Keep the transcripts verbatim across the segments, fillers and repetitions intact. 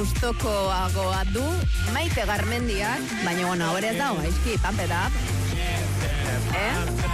gustokoagoa du Maite Garmendiak, baina bueno, hori ez dago, aizki, pump it up. Eh?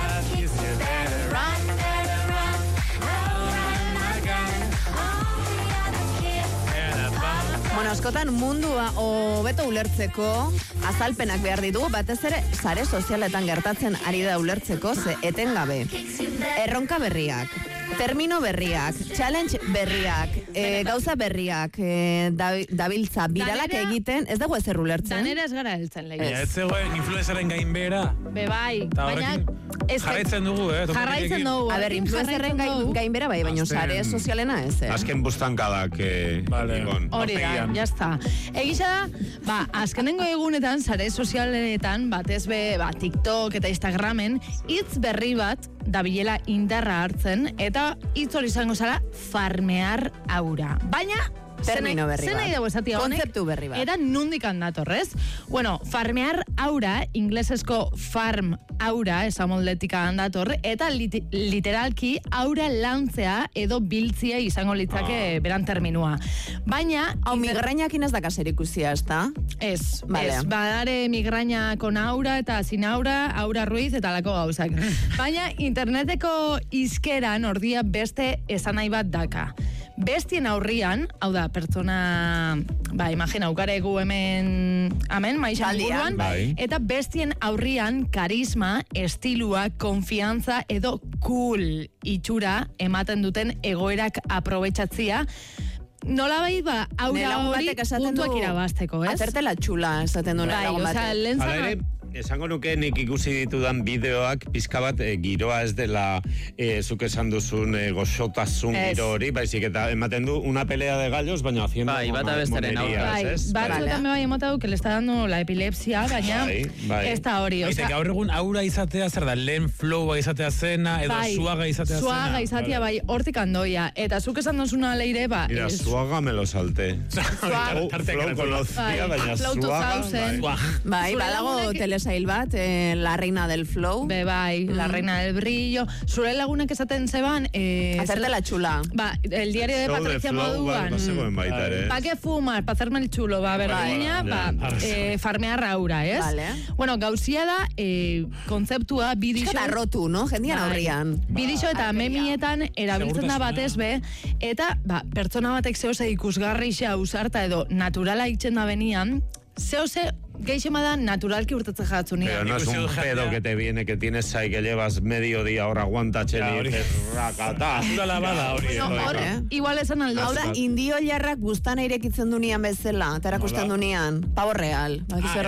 Bueno, askotan mundua hobeto ulertzeko azalpenak behar ditugu, batez ere sare sozialetan gertatzen ari da ulertzeko, ze etengabe. Erronka berriak, termino berriak, challenge berriak, e, gauza berriak, e, dabiltza, biralak egiten, ez dago ezer ulertzen. Danera ez gara heltzen lehi. Ez zegoen influenzaren gainbera. Be bai, baina... Jarraitzen dugu, eh? Jarraitzen dugu. A ber, influenzaren gainbera bai, baina sare sozialena ez, eh? Azken bustankadak, eh, Ibon. Hori da, jazta. Egisa da, ba, azkenengo egunetan, sare sozialetan, batez be, ba, TikTok eta Instagramen, hitz berri bat, dabilela indarra hartzen, eta hitz hori izango zara, farmear aura. Baina, termino berri bat. Zer nahi dago esatia honek? Kontzeptu berri bat. Era nundik handatorrez. Bueno, farmear aura, inglesezko farm aura, esamoldetika handator, eta lit literalki aura lantzea edo biltzia izango litzake ah. beran terminua. Baina... Hau, migrainakin ez dakaser ikusia, ez da? Ez, vale. ez. Badare migraina kon aura eta sin aura, aura ruiz eta lako gauzak. Baina interneteko izkeran ordia beste esanai bat daka. Bestien aurrian, hau da, pertsona, ba, imagina, ukaregu hemen, amen, maixan buruan, bai. Eta bestien aurrian karisma, estilua, konfiantza edo cool itxura ematen duten egoerak aprobetxatzia, nola bai, ba, aura hori puntuak irabazteko, ez? Acertela txula, esaten duen bai, lagun batek. Lehen zan... Esango nuke nik ikusi ditudan bideoak pizka bat e, giroa ez dela e, zuk esan duzun e, goxotasun es. Giro hori, baizik eta ematen du una pelea de gallos, baina haciendo bai, bata besteren aurka. Bai, batzuetan me bai emotatu que le está dando la epilepsia, baina bai, bai. Ez da hori. Baina, gaur egun aura izatea zer da, lehen flowa izatea zena, edo bai, suaga izatea zena. Suaga izatea bai, hortik andoia. Eta zuk esan duzuna leire, ba... Mira, es... suaga me lo salté. Flow conocía, baina suaga... Bai, badago telesail bat, eh, la reina del flow. Be bai, mm. la reina del brillo. Zure lagunak esaten zeban... Eh, hacerte la chula. Ba, el diario de Patricia Moduan. Pa que fumas, pa hacerme el chulo, ba, berdina, ba, eh, farmear aura, ez? Vale. Bueno, gauzia da, eh, kontzeptua, bidixo... Eta rotu, no? Jendian aurrian. Bidixo eta memietan erabiltzen da batez be, eta, ba, pertsona batek zehose ikusgarri xa usarta edo naturala itxen da benian, zehose geixema da naturalki urtatzen jatzen nien. Pero no es un pedo que te viene, que tienes ahí, que llevas medio día, ahora aguanta, txeli, y dices, rakata. Una lavada hori. Igual esan aldo. Hau da, indio jarrak gustan eirekitzen du nian bezala, eta erakusten du nian. Pavo real.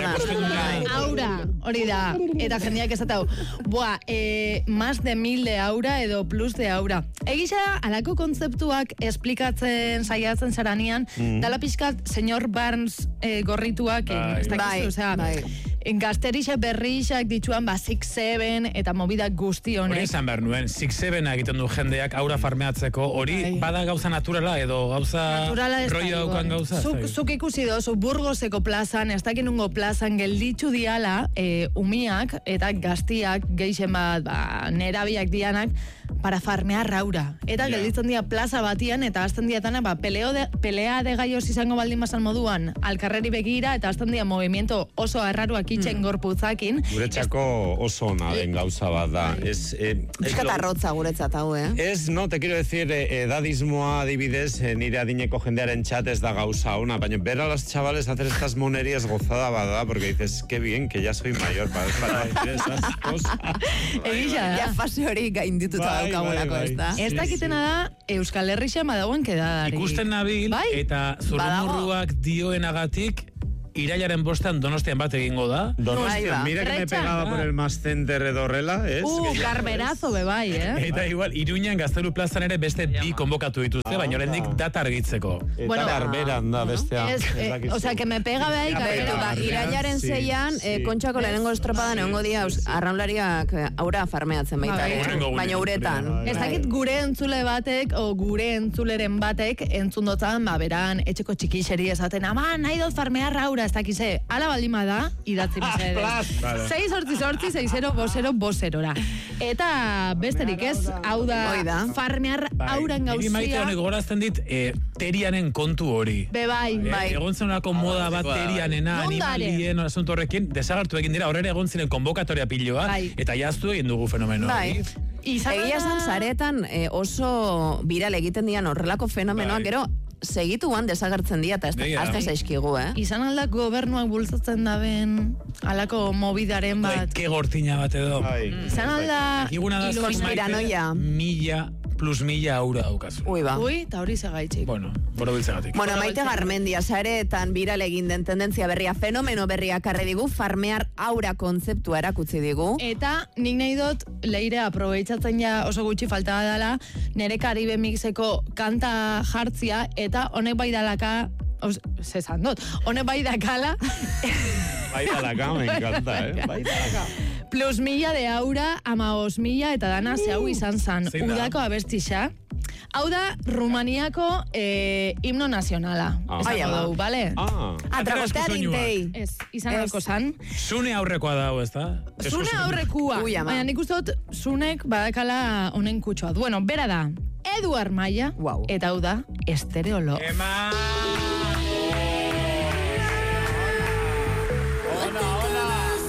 Aura, hori da. Eta jendeak esatau. Boa, eh, más de mil de aura edo plus de aura. Egisa da, alako kontzeptuak esplikatzen saiatzen zaranian, mm. dala pixkat, señor Barnes eh, gorrituak, ez da bai, osea, bai. Gazterixa berrixak dituan, ba, six seven eta mobidak guzti honek. Hori izan behar nuen, six seven egiten du jendeak aura farmeatzeko, hori bai. Bada gauza naturala edo gauza rollo daukan gauza. Zuk, zuk ikusi dozu Burgoseko plazan, ez dakin ungo plazan gelditzu diala, e, umiak eta gaztiak, geixen bat, ba, nerabiak dianak, para farmear aura. Eta yeah. gelditzen dira plaza batian, eta azten diatana, ba, peleo de, pelea de gallos izango baldin basan moduan, alkarreri begira, eta azten dira movimiento oso arraruak itxen mm. gorputzakin. Guretzako oso ona den gauza bat da. Es, eh, Euskat arrotza guretzat hau, eh? Ez, no, te quiero decir, eh, edadismoa adibidez, eh, nire adineko jendearen txat ez da gauza ona, baina ver a los chavales hacer estas monerías gozada bada, porque dices, qué bien, que ya soy mayor para, para decir esas cosas. Egisa da. Ja fase hori gaindituta daukagulako, ez da? Ez dakitena da, Euskal Herrixe madagoen kedadari. Ikusten nabil, bai? Eta zurrumurruak dioenagatik, irailaren bostean Donostian bat egingo da. Donostian, mira que me pegaba por el Mass Center edorrela, ez? Uh, garberazo bebai, eh? Eta igual, Iruñan Gaztelu plazan ere beste bi konbokatu dituzte, baina oraindik data argitzeko. Eta bueno, garberan da bestea. Es, eh, o sea, que me pega bebai, garbera. Irailaren zeian, Kontxako lehenengo estropadan egongo dia arraunlariak aura farmeatzen baita. Baina uretan. Ez dakit gure entzule batek, o gure entzuleren batek, entzundotan, ba, beran, etxeko txikixeri esaten, ama, nahi dut farmear aura, ez dakize, ala baldima da, idatzi mesedez. sei sortzi sortzi, sei zero, bosero, boserora. Eta besterik ez, hau da, farmear auran gauzia. Egi maite honek gorazten dit, eh, terianen kontu hori. Be bai, bai. Egon zenolako moda bat terianena, animalien, asunto horrekin, desagartu egin dira, horre egon ziren konbokatoria piloa, eta jaztu egin dugu fenomeno. Bai. Egia esan zaretan eh, oso viral egiten dian horrelako fenomenoak, gero segituan desagertzen dira eta ez da zaizkigu, eh? Izan aldak gobernuak bultzatzen daben alako mobidaren bat. Ke gortina bat edo. Izan alda iluspiranoia. Mila plus mila aura daukazu. Ui, ba. Ui, eta hori segaitxik. Bueno, boro biltzegatik. Bueno, Maite Garmendia, saretan viral egin den tendentzia berria, fenomeno berria karri digu, farmear aura kontzeptua erakutzi digu. Eta nik nahi dut, leire aprobetsatzen ja oso gutxi falta dela, nere Karibe Mixeko kanta jartzia, eta honek bai dalaka, zezan dut, honek bai dakala... Bai dalaka, me encanta, eh? Bai dalaka. Plus mila de aura, ama os mila, eta dana ze hau izan zan. Udako abestixa. Hau da, Rumaniako eh, himno nazionala. Ah. Esango dugu, bale? Ah. Atragostea dintei. Ez, izan alko zan. Zune aurrekoa dago, ez da? Zune aurrekua. Baina nik uste dut, zunek badakala honen kutsoa. Bueno, bera da, Edu Armaia, wow. Eta hau da, Estereolo. Ema!